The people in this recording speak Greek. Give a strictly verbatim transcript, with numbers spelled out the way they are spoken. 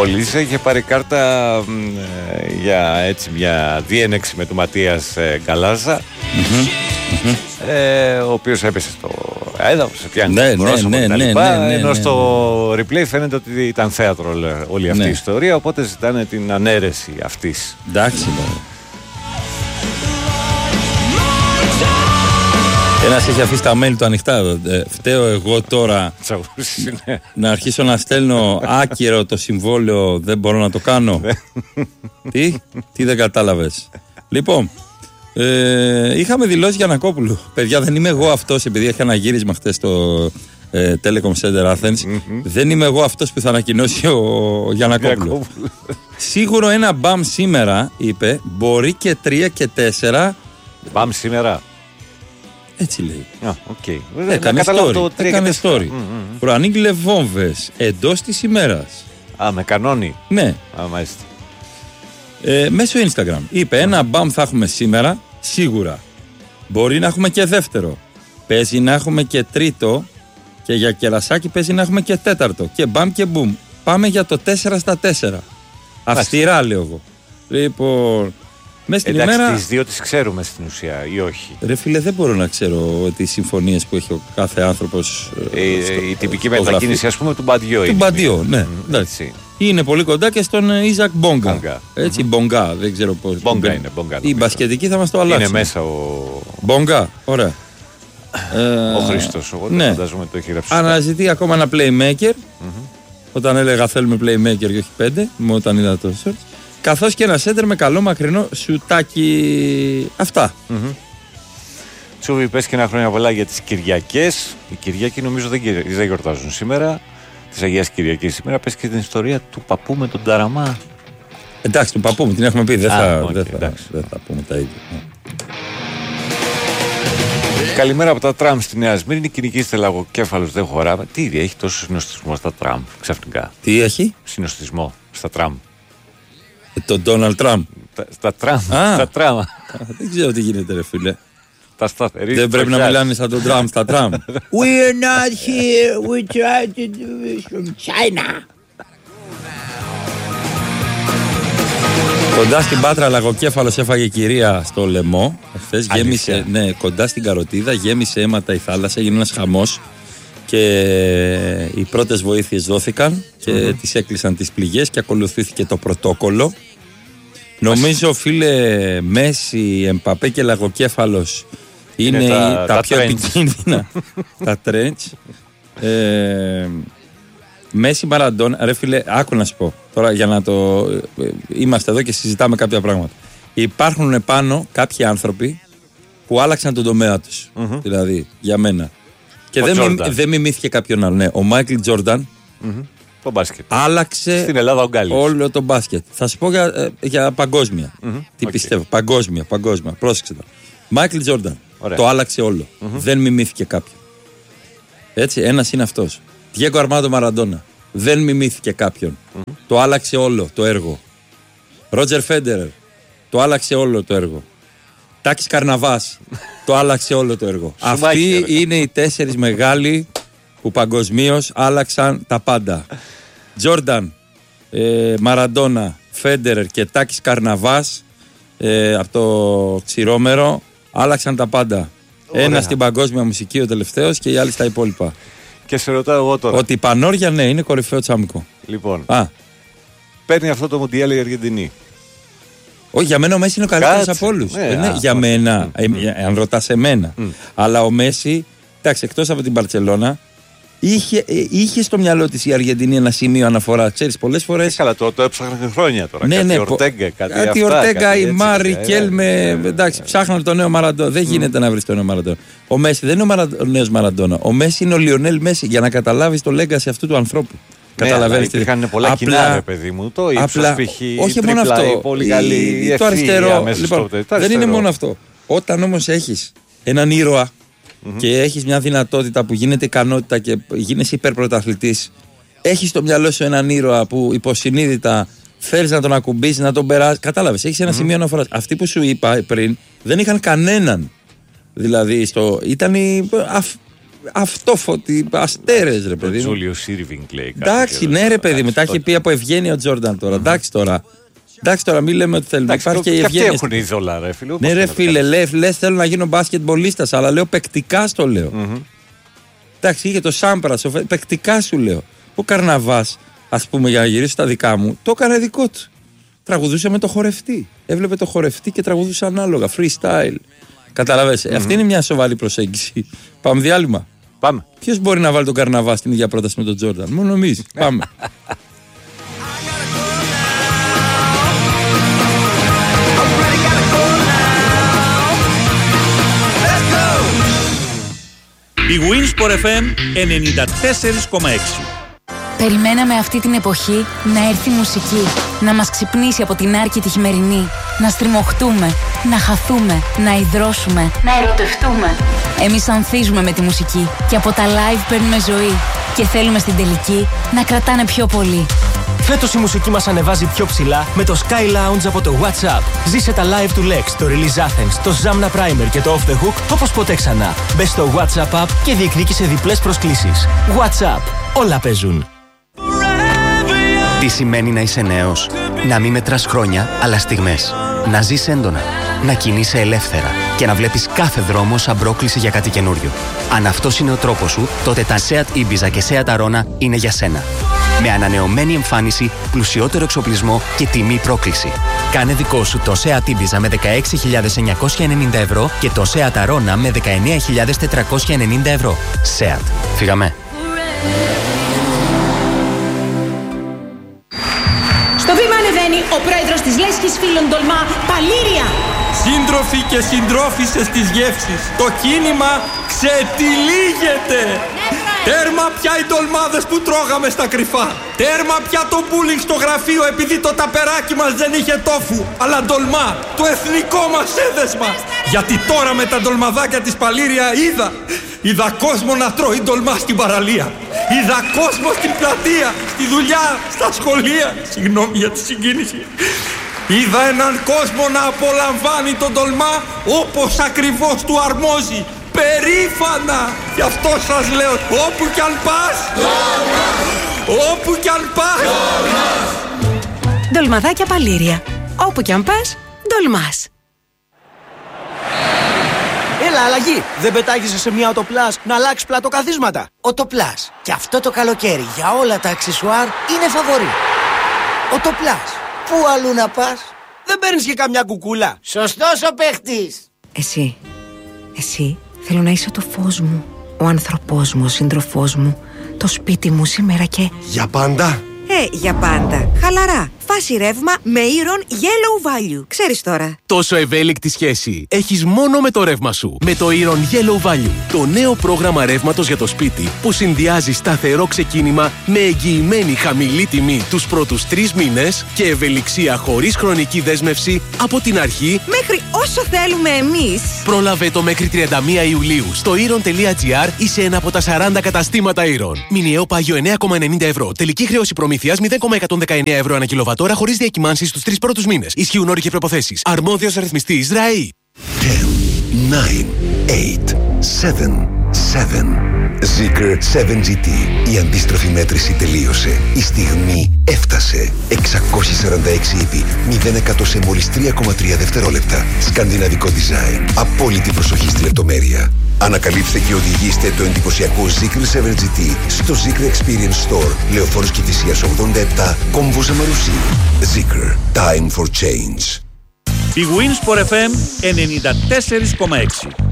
Πόλης είχε πάρει κάρτα ε, για έτσι μια διένεξη με τον Ματίας ε, Γκαλάζα, mm-hmm. Mm-hmm. Ε, ο οποίος έπεσε στο έδαφος, σε πιάνει ναι, το πρόσωπο ναι, κτλ. Ναι, ναι, ναι, ενώ ναι, στο ναι. replay φαίνεται ότι ήταν θέατρο όλη αυτή ναι. η ιστορία, οπότε ζητάνε την ανέρεση αυτής. Εντάξει, ναι. Ένας έχει αφήσει τα mail του ανοιχτά εδώ. Ε, φταίω εγώ τώρα ναι. να αρχίσω να στέλνω άκυρο το συμβόλαιο, δεν μπορώ να το κάνω. τι, τι δεν κατάλαβες. Λοιπόν, ε, είχαμε δηλώσει Γιαννακόπουλου. Παιδιά, δεν είμαι εγώ αυτός, επειδή είχα ένα γύρισμα χτες στο ε, Telecom Center Athens. Mm-hmm. Δεν είμαι εγώ αυτός που θα ανακοινώσει ο, ο Γιαννακόπουλου. Σίγουρο ένα μπαμ σήμερα, είπε, μπορεί και τρία και τέσσερα. Μπαμ σήμερα. Έτσι λέει. Ah, okay. Έκανε story. Το Έκανε story. Mm-hmm. Προανήγγειλε βόμβες εντός της ημέρας. Α, με κανόνι. Ναι. Α, μάλιστα. Ε, μέσω Instagram. Είπε, ένα μπαμ θα έχουμε σήμερα, σίγουρα. Μπορεί να έχουμε και δεύτερο. Παίζει να έχουμε και τρίτο. Και για κερασάκι παίζει να έχουμε και τέταρτο. Και μπαμ και μπουμ. Πάμε για το τέσσερα στα τέσσερα. Αυστηρά, λέω εγώ. Λοιπόν. Μέσα στην Εντάξει, ημέρα... τις δύο τις ξέρουμε στην ουσία ή όχι. Ρε φίλε, δεν μπορώ να ξέρω τις συμφωνίες που έχει ο κάθε άνθρωπος. Ε, στο, η τυπική μετακίνηση, ας πούμε, του Μπαντιό. Του Μπαντιό, ναι. Mm, έτσι. Είναι πολύ κοντά και στον Ιζακ Μπόγκα. Μπόγκα. Έτσι, mm-hmm. Μπόγκα, δεν ξέρω πώς. Μπόγκα είναι, Μπόγκα. Η μπασκετική θα μας το αλλάξει. Είναι μέσα ο. Μπόγκα, ωραία. Ο Χρήστος, εγώ δεν φανταζόμαι το έχει γράψει. Αναζητεί ακόμα ένα playmaker. Mm-hmm. Όταν έλεγα θέλουμε playmaker και όχι πέντε, όταν είδα το search. Καθώς και ένα σέντερ με καλό μακρινό σουτάκι. Αυτά. Mm-hmm. Τσούβι, πες και ένα χρόνια πολλά για τις Κυριακές. Οι Κυριακοί νομίζω δεν, δεν γιορτάζουν σήμερα. Της Αγίας Κυριακής σήμερα. Πες και την ιστορία του παππού με τον Ταραμά. Εντάξει, του παππού μου την έχουμε πει. Δεν, Α, θα, okay, δεν, θα, δεν θα πούμε τα ίδια. Καλημέρα από τα τραμ στη Νέα Σμύρνη. Κυνηγήστε λαγοκέφαλος, δεν χωράμε. Τι ίδια, έχει τόσο συνοστισμό στα τραμ ξαφνικά. Τι έχει? Συνοστισμό στα τραμ. Τον Ντόναλντ Τραμπ. Στα τραμ. Στα τραμ. Δεν ξέρω τι γίνεται, ρε φίλε. Τα σταθερή. Δεν πρέπει να μιλάνε σαν τον Τραμπ στα τραμ. We're not here. We try to do this from China. Κοντά στην Πάτρα, λαγοκέφαλος έφαγε κυρία στο λαιμό. Εχθές γέμισε, ναι, κοντά στην Καροτίδα, γέμισε αίματα η θάλασσα, έγινε ένας χαμός. Και οι πρώτες βοήθειες δόθηκαν και mm-hmm. τις έκλεισαν τις πληγές και ακολουθήθηκε το πρωτόκολλο. Νομίζω, φίλε, Μέση, Εμπαπέ και λαγοκέφαλος είναι, είναι τα, τα, τα πιο επικίνδυνα. Τα τρέντς. Ε, Μέση, Μαραντόνα, ρε φίλε, άκου να σου πω τώρα για να το... Είμαστε εδώ και συζητάμε κάποια πράγματα. Υπάρχουν επάνω κάποιοι άνθρωποι που άλλαξαν τον τομέα τους. Mm-hmm. Δηλαδή, για μένα. Και δεν, μι, δεν μιμήθηκε κάποιον άλλο. Ναι, ο Μάικλ Τζόρνταν mm-hmm. το μπάσκετ. Άλλαξε στην Ελλάδα ο Γκάλης. Όλο το μπάσκετ. Θα σου πω για, για παγκόσμια. Mm-hmm. Τι okay. πιστεύω. Παγκόσμια, παγκόσμια. Πρόσεξε το. Μάικλ Τζόρνταν το άλλαξε όλο. Mm-hmm. Δεν μιμήθηκε κάποιον. Έτσι, ένας είναι αυτός. Διέγκο Αρμάντο Μαραντόνα. Δεν μιμήθηκε κάποιον. Mm-hmm. Το άλλαξε όλο το έργο. Ρότζερ Φέντερερ. Το άλλαξε όλο το έργο. Τάκης Καρναβάς. Το άλλαξε όλο το έργο. Αυτοί είναι οι τέσσερις μεγάλοι που παγκοσμίως άλλαξαν τα πάντα. Τζόρνταν, ε, Μαραντόνα, Φέντερερ και Τάκης Καρναβάς ε, από το Ξηρόμερο άλλαξαν τα πάντα. Ένα στην παγκόσμια μουσική ο τελευταίος και οι άλλοι στα υπόλοιπα. Και σε ρωτάω εγώ τώρα. Ότι η Πανόρια, ναι, είναι κορυφαίο τσάμικο. Λοιπόν, Α. παίρνει αυτό το Μουντιάλ η Αργεντινή. Όχι, για μένα ο Μέση είναι ο καλύτερος από όλους. Ναι, ναι, α, για α, μένα, mm, ε, αν ρωτάς εμένα. Mm. Αλλά ο Μέση, εντάξει, εκτός από την Μπαρτσελώνα, είχε, ε, είχε στο μυαλό της η Αργεντινή ένα σημείο αναφορά. Ξέρεις, πολλές φορές. Καλά, το, το έψαχναν χρόνια τώρα. Ναι, κάτι ναι, Ορτέγκα, κάτι κάτι αυτά, Ορτέγκα, η Μάρι, ε, Κέλμε. ε, Εντάξει, ε, ψάχναν το νέο Μαραντόνα. Δεν γίνεται mm. να βρεις το νέο Μαραντόνα. Ο Μέση δεν είναι ο νέος Μαραντόνα. Ο Μέση είναι ο Λιονέλ Μέση, για να καταλάβεις το λέγκαση αυτού του ανθρώπου. Ναι, καταλαβαίνεις. Είχαν πολλά απλά, κοινά, ρε παιδί μου. Το ύψος π.χ. Όχι μόνο αυτό. Πολύ καλή η, το αριστερό. Λοιπόν, δεν αριστερό. Είναι μόνο αυτό. Όταν όμως έχεις έναν ήρωα mm-hmm. και έχεις μια δυνατότητα που γίνεται ικανότητα και γίνεσαι υπερπρωταθλητής, έχεις στο μυαλό σου έναν ήρωα που υποσυνείδητα θέλεις να τον ακουμπήσεις, να τον περάσεις. Κατάλαβες, έχεις ένα mm-hmm. σημείο αναφοράς. Αυτοί που σου είπα πριν δεν είχαν κανέναν. Δηλαδή, στο, ήταν οι, αφ, αυτόφωτοι αστέρες, ρε παιδί. Ο Τζούλιο Σίρβινγκ λέει. Εντάξει, ναι, ρε παιδί, μετά έχει πει από ευγένεια ο Τζόρνταν τώρα. Εντάξει τώρα. Εντάξει τώρα, μην λέμε ότι θέλουμε. Υπάρχει και η ευγένεια. Και αυτοί έχουν είδωλα, ρε φίλε. Ναι, ρε φίλε, λες θέλω να γίνω μπάσκετμπολίστας, αλλά λέω παικτικά στο λέω. Εντάξει, είχε το Σάμπρας, παικτικά σου λέω. Ο Καρναβάς, ας πούμε, για να γυρίσω στα δικά μου, το έκανε δικό του. Τραγουδούσε με το χορευτή. Έβλεπε το χορευτή και τραγουδούσε ανάλογα. Freestyle. Καταλαβες. Mm-hmm. Αυτή είναι μια σοβαρή προσέγγιση. Πάμε διάλειμμα. Πάμε. Ποιος μπορεί να βάλει τον Καρναβά στην ίδια πρόταση με τον Τζόρνταν? Μόνο εμείς. Πάμε. Η Winsport εφ εμ ενενήντα τέσσερα κόμμα έξι. Περιμέναμε αυτή την εποχή να έρθει μουσική, να μας ξυπνήσει από την άρκη τη χειμερινή, να στριμωχτούμε, να χαθούμε, να υδρώσουμε, να ερωτευτούμε. Εμείς ανθίζουμε με τη μουσική και από τα live παίρνουμε ζωή και θέλουμε στην τελική να κρατάνε πιο πολύ. Φέτος η μουσική μας ανεβάζει πιο ψηλά με το Sky Lounge από το WhatsApp. Ζήσε τα live του Lex, το Release Athens, το Zamna Primer και το Off the Hook όπως ποτέ ξανά. Μπες στο WhatsApp app και διεκδίκησε διπλές προσκλήσεις. WhatsApp. Όλα παίζουν. Τι σημαίνει να είσαι νέος? Να μην μετράς χρόνια, αλλά στιγμές. Να ζεις έντονα. Να κινείσαι ελεύθερα. Και να βλέπεις κάθε δρόμο σαν πρόκληση για κάτι καινούριο. Αν αυτός είναι ο τρόπος σου, τότε τα Seat Ibiza και Seat Arona είναι για σένα. Με ανανεωμένη εμφάνιση, πλουσιότερο εξοπλισμό και τιμή πρόκληση. Κάνε δικό σου το Seat Ibiza με δεκαέξι χιλιάδες εννιακόσια ενενήντα ευρώ και το Seat Arona με δεκαεννέα χιλιάδες τετρακόσια ενενήντα ευρώ. Seat. Φύγαμε. Στο βήμα ανεβαίνει ο πρόεδρος της Λέσχης Φίλων Τολμά, Παλήρια. Σύντροφοι και συντρόφισσες της γεύσης, το κίνημα ξετυλίγεται. Τέρμα πια οι ντολμάδες που τρώγαμε στα κρυφά. Τέρμα πια το μπούλινγκ στο γραφείο επειδή το ταπεράκι μας δεν είχε τόφου. Αλλά ντολμά, το εθνικό μας έδεσμα. Γιατί τώρα με τα ντολμαδάκια της Παλήρια είδα. Είδα κόσμο να τρώει ντολμά στην παραλία. Είδα κόσμο στην πλατεία, στη δουλειά, στα σχολεία. Συγγνώμη για τη συγκίνηση. Είδα έναν κόσμο να απολαμβάνει τον ντολμά όπως ακριβώς του αρμόζει. Περήφανα! Γι' αυτό σας λέω, όπου κι αν πας, ντολμάς! Όπου κι αν πας, ντολμάς! Ντολμαδάκια Παλήρια. Όπου κι αν πας, ντολμάς. Έλα, αλλαγή! Δεν πετάγεσαι σε μια Οτοπλάς να αλλάξει πλατοκαθίσματα. Οτοπλάς. Και αυτό το καλοκαίρι για όλα τα αξεσουάρ είναι φαβορί. Οτοπλάς. Πού αλλού να πας? Δεν παίρνεις και καμιά κουκούλα? Σωστός ο παίχτης. Εσύ, εσύ θέλω να είσαι το φως μου, ο άνθρωπός μου, ο σύντροφός μου, το σπίτι μου σήμερα και... Για πάντα? Ε, για πάντα. Χαλαρά. Φάση ρεύμα με Iron Yellow Value. Ξέρεις τώρα. Τόσο ευέλικτη σχέση έχεις μόνο με το ρεύμα σου. Με το Iron Yellow Value. Το νέο πρόγραμμα ρεύματος για το σπίτι που συνδυάζει σταθερό ξεκίνημα με εγγυημένη χαμηλή τιμή τους πρώτους τρεις μήνες και ευελιξία χωρίς χρονική δέσμευση από την αρχή μέχρι όσο θέλουμε εμείς. Πρόλαβε το μέχρι τριάντα μία Ιουλίου στο iron.gr ή σε ένα από τα σαράντα καταστήματα Iron. Μηνιαίο πάγιο εννέα κόμμα ενενήντα ευρώ. Τελική χρέωση προμήθειας μηδέν κόμμα εκατόν δεκαεννέα ευρώ ανά κιλοβατόρα χωρίς διακυμάνσεις στους τρεις πρώτους μήνες. Ισχύουν όροι και προϋποθέσεις. Αρμόδιος αριθμιστής ΡΑΗ. εννιά, οκτώ, επτά, επτά. Zeekr σέβεν τζι τι. Η αντίστροφη μέτρηση τελείωσε. Η στιγμή έφτασε. εξακόσια σαράντα έξι ύπη, μηδέν τοις εκατό σε μόλις τρία κόμμα τρία δευτερόλεπτα. Σκανδιναβικό design. Απόλυτη προσοχή στη λεπτομέρεια. Ανακαλύψτε και οδηγήστε το εντυπωσιακό Zeekr σέβεν τζι τι στο Zeekr Experience Store, Λεωφόρος Κηφισίας ογδόντα επτά, Κόμβος Αμαρουσί. Zeekr. Time for change. Η Winsport εφ εμ ενενήντα τέσσερα κόμμα έξι.